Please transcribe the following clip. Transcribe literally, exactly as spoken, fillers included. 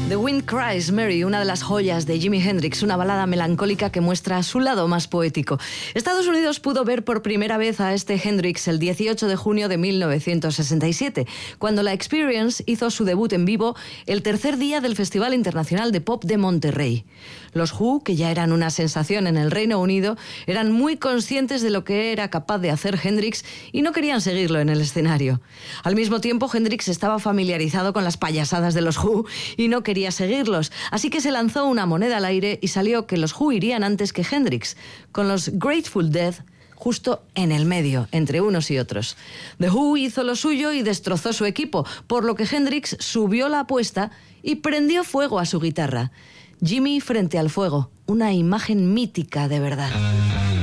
The Wind Cries Mary, una de las joyas de Jimi Hendrix, una balada melancólica que muestra su lado más poético. Estados Unidos pudo ver por primera vez a este Hendrix el dieciocho de junio de mil novecientos sesenta y siete, cuando la Experience hizo su debut en vivo el tercer día del Festival Internacional de Pop de Monterrey. Los Who, que ya eran una sensación en el Reino Unido, eran muy conscientes de lo que era capaz de hacer Hendrix y no querían seguirlo en el escenario. Al mismo tiempo, Hendrix estaba familiarizado con las payasadas de los Who y no quería seguirlos, así que se lanzó una moneda al aire y salió que los Who irían antes que Hendrix, con los Grateful Dead justo en el medio, entre unos y otros. The Who hizo lo suyo y destrozó su equipo, por lo que Hendrix subió la apuesta y prendió fuego a su guitarra. Jimi frente al fuego, una imagen mítica de verdad.